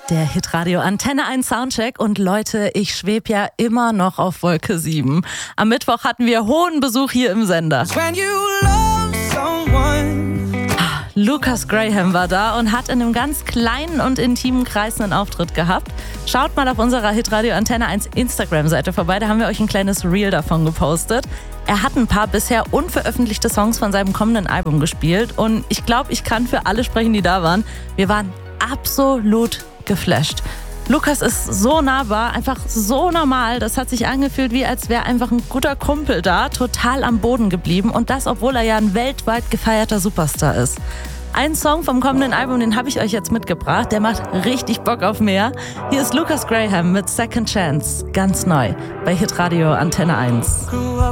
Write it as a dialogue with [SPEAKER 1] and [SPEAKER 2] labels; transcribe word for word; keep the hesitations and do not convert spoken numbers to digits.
[SPEAKER 1] Der Hitradio Antenne eins Soundcheck und Leute, ich schwebe ja immer noch auf Wolke sieben. Am Mittwoch hatten wir hohen Besuch hier im Sender. Lucas Graham war da und hat in einem ganz kleinen und intimen Kreis einen Auftritt gehabt. Schaut mal auf unserer Hitradio Antenne eins Instagram-Seite vorbei, da haben wir euch ein kleines Reel davon gepostet. Er hat ein paar bisher unveröffentlichte Songs von seinem kommenden Album gespielt und ich glaube, ich kann für alle sprechen, die da waren. Wir waren absolut geflasht. Lucas ist so nahbar, einfach so normal. Das hat sich angefühlt, wie als wäre einfach ein guter Kumpel da, total am Boden geblieben. Und das, obwohl er ja ein weltweit gefeierter Superstar ist. Ein Song vom kommenden Album, den habe ich euch jetzt mitgebracht. Der macht richtig Bock auf mehr. Hier ist Lucas Graham mit Second Chance, ganz neu bei Hitradio Antenne eins.